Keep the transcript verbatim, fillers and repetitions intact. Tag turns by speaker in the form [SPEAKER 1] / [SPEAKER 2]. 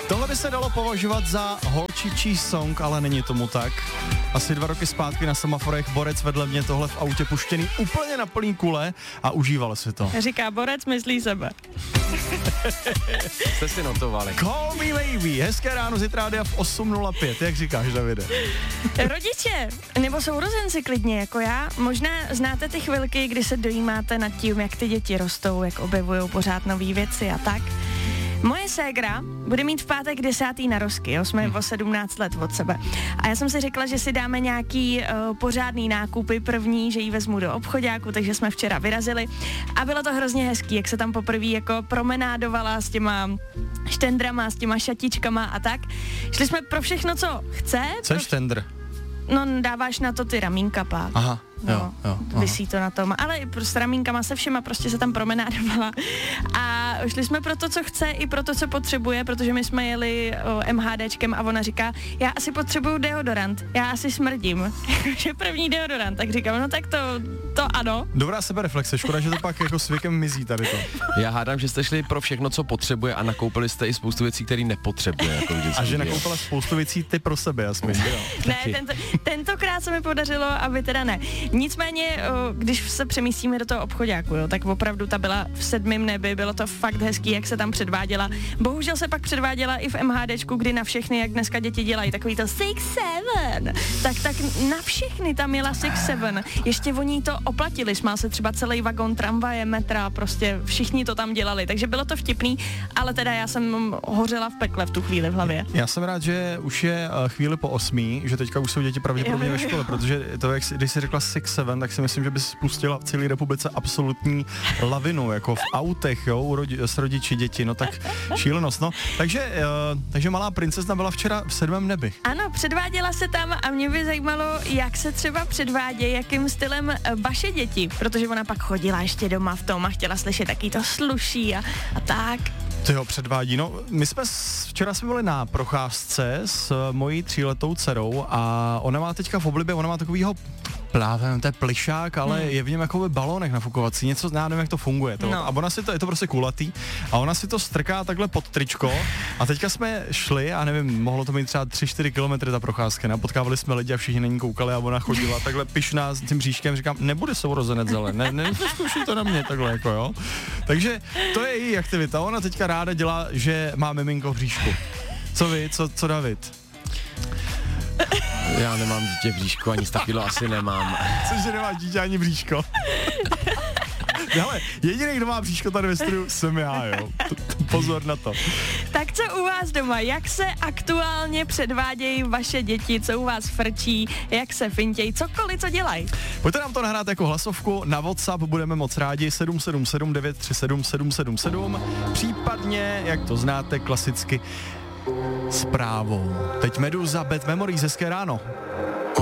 [SPEAKER 1] Tohle by se dalo považovat za holčičí song, ale není tomu tak. Asi dva roky zpátky na semaforech borec vedle mě tohle v autě puštěný úplně na plný kule a užíval si to.
[SPEAKER 2] Říká borec, myslí sebe.
[SPEAKER 3] Jste si notovali.
[SPEAKER 1] Call me baby, hezké ráno, zítra rádia v osm nula pět, jak říkáš, Davide?
[SPEAKER 2] Rodiče, nebo sourozenci klidně, jako já, možná znáte ty chvilky, kdy se dojímáte nad tím, jak ty děti rostou, jak objevují pořád nové věci a tak. Moje ségra bude mít v pátek desátý narozky, jo, jsme o sedmnáct let od sebe. A já jsem si řekla, že si dáme nějaký uh, pořádný nákupy první, že ji vezmu do obchoďáku, takže jsme včera vyrazili. A bylo to hrozně hezký, jak se tam poprvé jako promenádovala s těma štendrama, s těma šatičkama a tak. Šli jsme pro všechno, co chce.
[SPEAKER 1] Co je
[SPEAKER 2] pro...
[SPEAKER 1] štendr?
[SPEAKER 2] No, dáváš na to ty ramínka pak.
[SPEAKER 1] Aha,
[SPEAKER 2] no,
[SPEAKER 1] jo, jo. Aha.
[SPEAKER 2] Visí to na tom, ale s ramínkama se všema prostě se tam promenádovala. A šli jsme pro to, co chce, i pro to, co potřebuje, protože my jsme jeli o, MHDčkem a ona říká, já asi potřebuju deodorant, já asi smrdím. Že první deodorant, tak říkám, no tak to, to ano.
[SPEAKER 1] Dobrá sebereflexe, škoda, že to pak jako s věkem mizí tady to.
[SPEAKER 3] Já hádám, že jste šli pro všechno, co potřebuje a nakoupili jste i spoustu věcí, které nepotřebuje. Jako
[SPEAKER 1] a že nakoupila spoustu věcí ty pro sebe, jasně.
[SPEAKER 2] Ne, tento, tentokrát se mi podařilo, aby teda ne. Nicméně, o, když se přemístíme do toho obchoďáku, jo, tak opravdu ta byla v sedmém nebi, bylo to fakt hezký, jak se tam předváděla. Bohužel se pak předváděla i v MHDčku, kdy na všechny, jak dneska děti dělají, takový to six seven. Tak, tak na všechny tam jela six seven. Ještě oni to oplatili, smál se třeba celý vagon tramvaje, metra, prostě všichni to tam dělali, takže bylo to vtipný, ale teda já jsem hořela v pekle v tu chvíli v hlavě.
[SPEAKER 1] Já jsem rád, že už je chvíli po osmí, že teďka už jsou děti pravděpodobně ve škole, protože to, jak, když jsi řekla six seven, tak si myslím, že bys spustila v celé republice absolutní lavinu, jako v autech, jo, rodi, s rodiči děti, no tak šílenost, no. Takže, uh, takže malá princezna byla včera v sedmém nebi.
[SPEAKER 2] Ano, předváděla se tam a mě by zajímalo, jak se třeba předvádějí, jakým stylem vaše děti, protože ona pak chodila ještě doma v tom a chtěla slyšet taky to sluší a, a tak.
[SPEAKER 1] To jo, předvádí. No, my jsme včera jsme byli na procházce s mojí tříletou dcerou a ona má teďka v oblibě, ona má takovýho plávem, to je plišák, ale hmm. je v něm jakoby balónek nafukovací, něco, já nevím, jak to funguje. To. No. A ona si to, je to prostě kulatý, a ona si to strká takhle pod tričko a teďka jsme šli, a nevím, mohlo to mít třeba tři čtyři kilometry ta procházka, ne? Potkávali jsme lidi a všichni na ní koukali a ona chodila takhle pyšná s tím bříškem, říkám, nebude sourozenec zelen, ne, ne, zkoušej to na mě takhle, jako jo. Takže to je její aktivita, ona teďka ráda dělá, že má miminko v bříšku. Co vy, co, co David?
[SPEAKER 3] Já nemám dítě v bříšku, ani stakilo asi nemám.
[SPEAKER 1] Cože nemáš dítě ani bříško? Ale jediný, kdo má bříško tady ve studiu, jsem já, jo. Pozor na to.
[SPEAKER 2] Tak co u vás doma? Jak se aktuálně předvádějí vaše děti? Co u vás frčí? Jak se fintějí? Cokoliv, co dělají?
[SPEAKER 1] Pojďte nám to nahrát jako hlasovku. Na WhatsApp budeme moc rádi sedm sedm sedm devět tři sedm sedm sedm sedm. Případně, jak to znáte, klasicky zprávou. Teď Meduza, Bad Memories, hezké ráno.